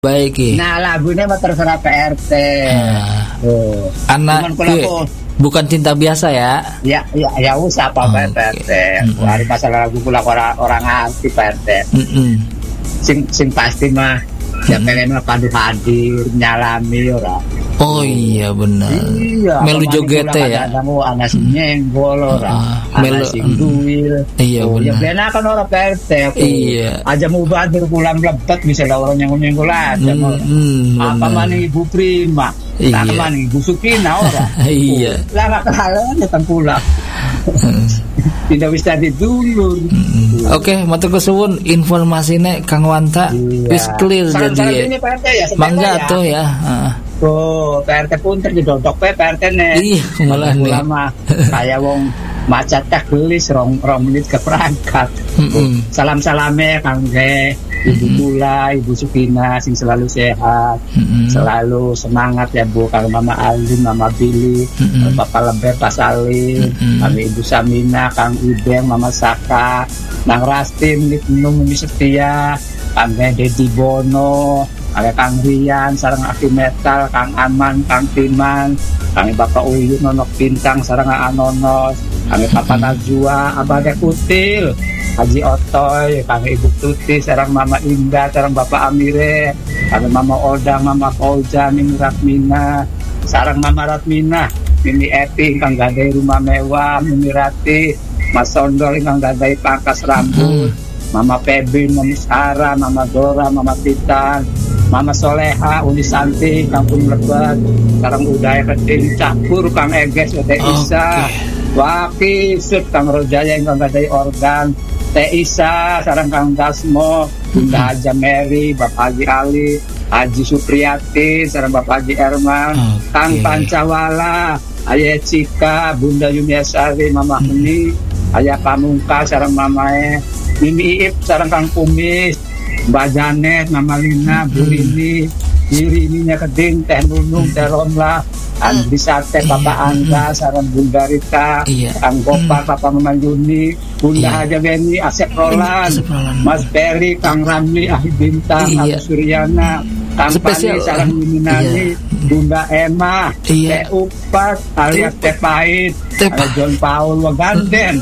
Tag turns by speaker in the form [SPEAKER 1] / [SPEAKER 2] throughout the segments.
[SPEAKER 1] Baik ya.
[SPEAKER 2] Nah lagunya mah terserah PRT.
[SPEAKER 1] Anak bukan cinta biasa ya.
[SPEAKER 2] Ya usah apa PRT. Hari masalah lagu pula orang anti PRT. Sing pasti mah ya pengen padu hadir nyalami ora.
[SPEAKER 1] Oh iya benar.
[SPEAKER 2] Iya.
[SPEAKER 1] Melu jogete ya.
[SPEAKER 2] Kamu anak nyenggol ora. Anak sing duwil.
[SPEAKER 1] Iya benar.
[SPEAKER 2] Ya benar kan orang PRT.
[SPEAKER 1] Iya.
[SPEAKER 2] Aja mau badir pulang lebet bisa orang nyenggol aja. Apa mana Ibu Prima? Iya. Apa mana Ibu Sukina ora?
[SPEAKER 1] Iya.
[SPEAKER 2] Lah enggak kehalan datang pulang. Tidak bisa didulur.
[SPEAKER 1] Oke, matur kesuwun informasine Kang Wanta wis clear jadi. Mangga tuh ya.
[SPEAKER 2] PRT pun terdodok PRT ne.
[SPEAKER 1] Iya, malah nih.
[SPEAKER 2] Lama saya wong macet teh gelis rong menit ke perangkat. Salam-salame kangge Ibu Tula, Ibu Sukina sing selalu sehat, selalu semangat ya Bu, kang Mama Alin, Mama Billy, Bapak Leber, Pak Salim, kami Ibu Samina, Kang Ibeng, Mama Saka, Nang Rastin, Mimi Setia, Kang Dedi Bono, ada Kang Rian, sarang Aki Metal, Kang Aman, Kang Timan, kami Bapak Uyun, Nonok Bintang, sarang Anonos, kami Papa Najwa, Abade Kutil, Haji Otoy, kami Ibu Tuti, sarang Mama Indah, sarang Bapak Amire, kami Mama Odang, Mama Fauja, Mimi Ratmina, sarang Mama Ratmina, Mimi Eti, Kang Gadai Rumah Mewah, Mimi Rati, Mas Sondol, Kang Gadai Pangkas Rambut, Mama Pebin, Mama Sarah, Mama Dora, Mama Titan, Mama Soleha, Uni Santi, Kampung Lebat, sarang Udaya Keding, Campur, Kang Eges, Teh Isa, Waki, Sud, Kang Rojaya, Kang Gadai Organ, Teh Isa, sarang Kang Dasmo, Bunda Haja Mary, Bapak Haji Ali, Haji Supriyati, sarang Bapak Haji Erman, Kang Pancawala, Ayah Cika, Bunda Yumiasari, Mama Heni, Ayah Pamungka, sarang Mamae, Mimi Iip, sarang Kang Kumis, Mbak Janet, Mama Lina, Bu Rini, Ininya Keding, Teh Nunung, Teh Romla, Andri Sate, Bapak Angga, sarang Bunda Rita, Kang Gopar, Papa Mama Yuni, Bunda Haja Beni, Asep Roland, Mas Peri, Kang Ramli, Ahi Bintang, Abu Suryana, Kang Pani, sarang Miminani, Bunda Emma, Teh Upat, alias Teh Pahit, John Paul Waganden,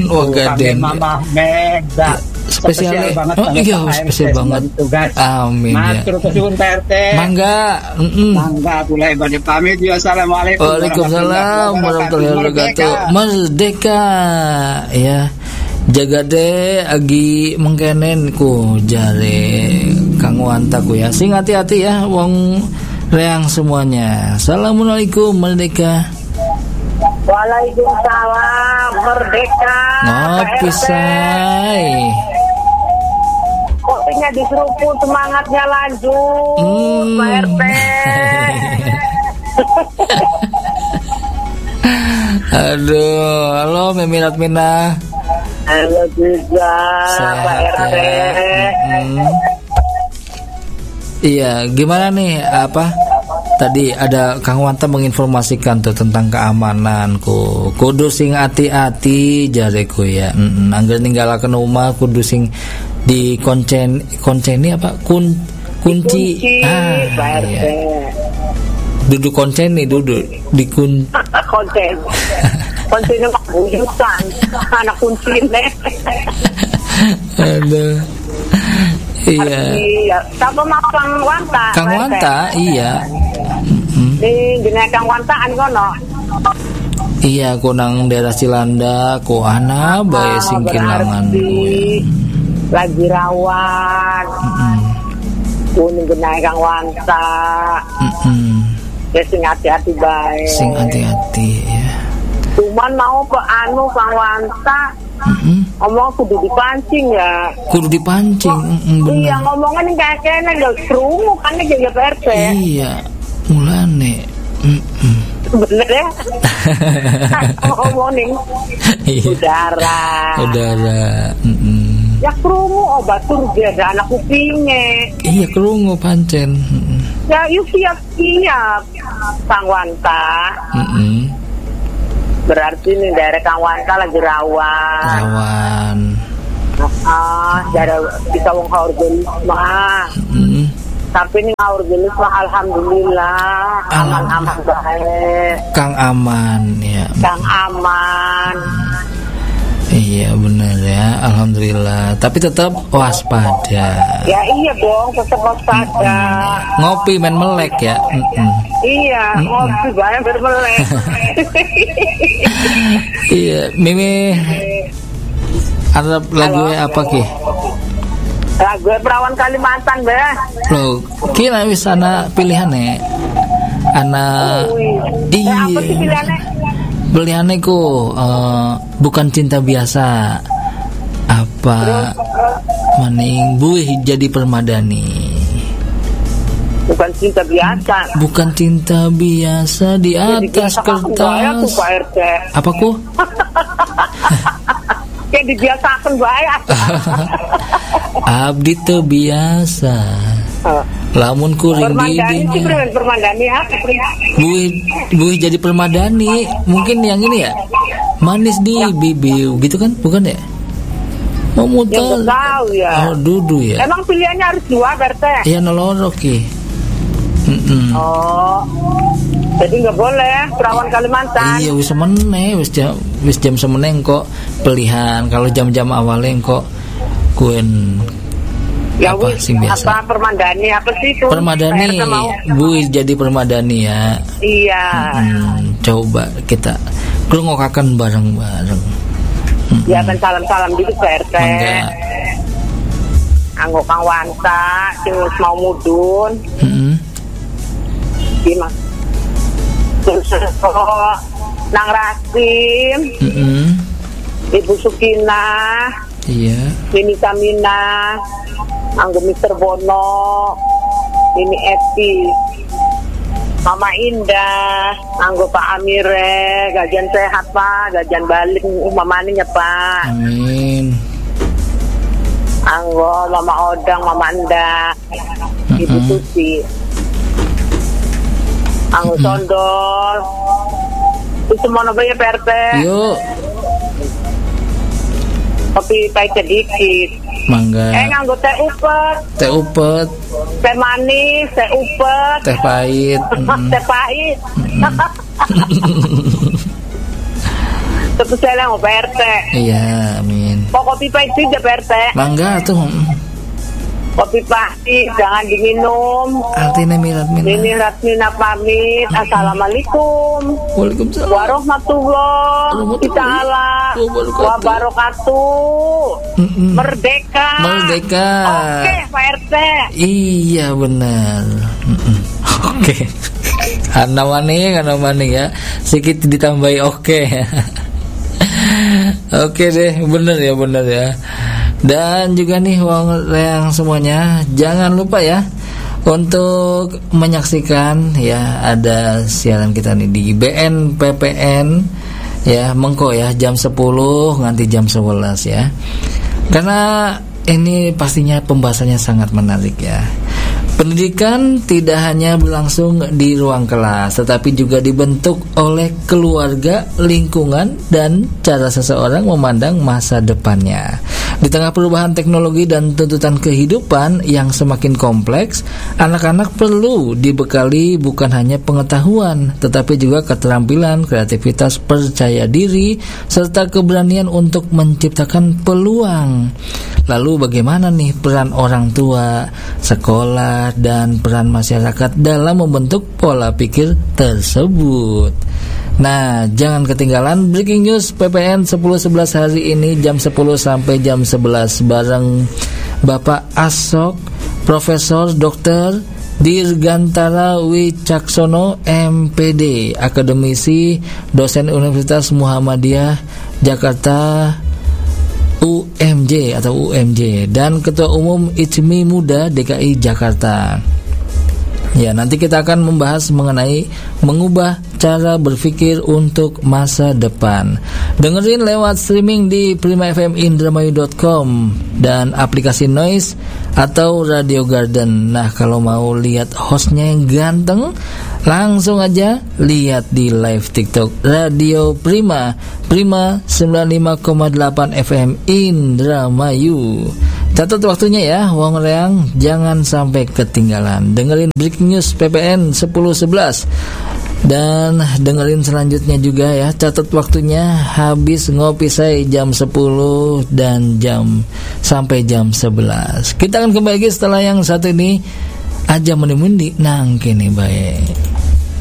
[SPEAKER 2] Mama Megda.
[SPEAKER 1] Spesial banget. Spesial banget. Amin.
[SPEAKER 2] Matur kesuwun PRT.
[SPEAKER 1] Mangga.
[SPEAKER 2] Mangga mulai badhe pamit. Assalamualaikum.
[SPEAKER 1] Waalaikumsalam warahmatullahi wabarakatuh. Merdeka. Ya. Jaga deh agi mengkenen ku jare Kang Wanta ku ya. Sing hati-hati ya wong reang semuanya. Assalamualaikum Merdeka.
[SPEAKER 3] Waalaikumsalam Merdeka.
[SPEAKER 1] Ngopi say.
[SPEAKER 3] Kopinya diseruput, semangatnya lanjut, Pak RT.
[SPEAKER 1] Aduh, halo Mimi Ratmina.
[SPEAKER 3] Halo juga Pak RT.
[SPEAKER 1] Iya, gimana nih apa? Tadi ada Kang Wanta menginformasikan tuh tentang keamanan kudu sing hati-hati jareku ya. Angger ninggalaken omah kudu sing di konceni apa? Kunci. Iya. Duduk konceni duduk di konten.
[SPEAKER 3] Kontennya buyutan, anak kunci deh.
[SPEAKER 1] Aduh. Iya.
[SPEAKER 3] Siapa mak Kang Wanta?
[SPEAKER 1] Kang Wanta, iya.
[SPEAKER 3] Di jeneng Kang Wanta an kono.
[SPEAKER 1] Iya, kunang daerah Cilanda, ku ana bae sing kilangan.
[SPEAKER 3] Lagi rawan. Kuning jeneng Kang Wanta. Ya sing hati-hati bae.
[SPEAKER 1] Sing hati-hati ya.
[SPEAKER 3] Cuman mau ke anu Kang Wanta. Ngomong kudu dipancing ya.
[SPEAKER 1] Kudu dipancing, bener.
[SPEAKER 3] Iya ngomongnya kayak kene gak kerungu kan jadi PRT.
[SPEAKER 1] Iya, mulane.
[SPEAKER 3] Bener ya. Ngomongin udara. Ya kerungu obat turun ada anak kupingnya.
[SPEAKER 1] Iya kerungu pancen.
[SPEAKER 3] Ya yuk siap Kang Wanta. Berarti nih daerah Kang Wanta lagi rawan. Daerah bisa wong organisme. Tapi ini ngawur gelis mah alhamdulillah aman-aman baik.
[SPEAKER 1] Kang aman ya.
[SPEAKER 3] Kang aman.
[SPEAKER 1] Iya benar ya, alhamdulillah. Tapi tetap waspada.
[SPEAKER 3] Ya iya dong, tetap waspada.
[SPEAKER 1] Ngopi main melek ya.
[SPEAKER 3] Iya, ngopi banyak bermelek.
[SPEAKER 1] Iya, Mimi. Ada lagu apa ki?
[SPEAKER 3] Lagu Perawan Kalimantan Beh.
[SPEAKER 1] Loh, kira wis ana pilihane. Ana
[SPEAKER 3] iya. Apa sih pilihannya?
[SPEAKER 1] Pilihannya ku bukan cinta biasa. Apa maning buih jadi permadani.
[SPEAKER 3] Bukan cinta biasa.
[SPEAKER 1] Bukan cinta biasa di atas kertas. Apa ku?
[SPEAKER 3] Kayak dibiasakan bayar.
[SPEAKER 1] Abdi teu biasa. Lamun kuring didinya.
[SPEAKER 3] Permadani apa?
[SPEAKER 1] Buih jadi permadani. Mungkin yang ini ya. Manis di bibiu gitu kan? Bukan ya? Memutar.
[SPEAKER 3] Yang tahu ya.
[SPEAKER 1] Oh, dudu ya.
[SPEAKER 3] Emang pilihannya harus dua, Berte?
[SPEAKER 1] Iya, nolorok ki.
[SPEAKER 3] Oh. Jadi nggak boleh Perawan Kalimantan.
[SPEAKER 1] Iya, wis jam semeneng kok pilihan. Kalau jam-jam awalnya kok kuen
[SPEAKER 3] ya,
[SPEAKER 1] apa sing biasa?
[SPEAKER 3] Apa permadani apa sih itu?
[SPEAKER 1] Permadani, buih jadi permadani ya.
[SPEAKER 3] Iya.
[SPEAKER 1] Coba kita ngelongokakan bareng-bareng.
[SPEAKER 3] Ya kan salam-salam dulu PRT.
[SPEAKER 1] Mangga.
[SPEAKER 3] Anggo Kang Wanta, sing mau mudun. Gimana? Nang Rasim. Ibu Sukina.
[SPEAKER 1] Iya.
[SPEAKER 3] Ini Samina, Anggo Mr. Bono, ini Eti, Mama Indah, Anggo Pak Amire, gajian sehat Pak, gajian balik mamaninya Pak.
[SPEAKER 1] Amin.
[SPEAKER 3] Anggo Mama Odang, Mama Anda, Ibu Tuti, Anggo Sondol, itu mau nobanya PRT.
[SPEAKER 1] Yuk.
[SPEAKER 3] Kopi pahit sedikit.
[SPEAKER 1] Mangga.
[SPEAKER 3] Nganggo teh upet.
[SPEAKER 1] Teh upet.
[SPEAKER 3] Teh manis, teh upet.
[SPEAKER 1] Teh pahit.
[SPEAKER 3] Teh pahit. Terus saya mau PRT.
[SPEAKER 1] Iya, amin.
[SPEAKER 3] Kopi pahit juga PRT.
[SPEAKER 1] Mangga tuh.
[SPEAKER 3] Kopi pahit jangan diminum.
[SPEAKER 1] Artinya mirat.
[SPEAKER 3] Ini Ratmina pamit. Assalamualaikum.
[SPEAKER 1] Waalaikumsalam.
[SPEAKER 3] Warahmatullahi taala wabarakatuh. Merdeka. Oke, Pak RT.
[SPEAKER 1] Iya benar. Oke. Karena maning ya. Sedikit ditambahi oke. Oke deh, benar ya. Dan juga nih yang semuanya, jangan lupa ya untuk menyaksikan ya ada siaran kita nih di BNPPN ya mengko ya jam 10 nanti jam 11 ya. Karena ini pastinya pembahasannya sangat menarik ya. Pendidikan tidak hanya berlangsung di ruang kelas, tetapi juga dibentuk oleh keluarga, lingkungan, dan cara seseorang memandang masa depannya. Di tengah perubahan teknologi dan tuntutan kehidupan yang semakin kompleks, anak-anak perlu dibekali bukan hanya pengetahuan, tetapi juga keterampilan, kreativitas, percaya diri, serta keberanian untuk menciptakan peluang. Lalu bagaimana nih peran orang tua, sekolah, dan peran masyarakat dalam membentuk pola pikir tersebut? Nah, jangan ketinggalan breaking news PPN 10.11 hari ini jam 10 sampai jam 11 bareng Bapak Asok, Profesor Dr. Dirgantara Wicaksono MPD, akademisi, dosen Universitas Muhammadiyah Jakarta UMJ atau UMJ, dan Ketua Umum ICMI Muda DKI Jakarta. Ya, nanti kita akan membahas mengenai mengubah cara berpikir untuk masa depan. Dengerin lewat streaming di primafmindramayu.com dan aplikasi Noise atau Radio Garden. Nah, kalau mau lihat hostnya yang ganteng, langsung aja lihat di live TikTok Radio Prima 95,8 FM Indramayu. Catat waktunya ya, Wong Reang, jangan sampai ketinggalan. Dengerin Breaking News PPN 10.11. Dan dengerin selanjutnya juga ya. Catat waktunya, habis ngopi saya jam 10 dan sampai jam 11. Kita akan kembali setelah yang satu ini. Aja menemundi nang kene bae.